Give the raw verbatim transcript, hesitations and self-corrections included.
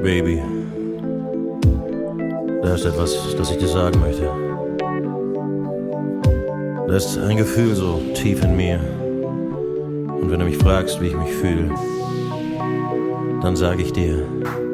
Baby, da ist etwas, das ich dir sagen möchte. Da ist ein Gefühl so tief in mir. Und wenn du mich fragst, wie ich mich fühle, dann sage ich dir: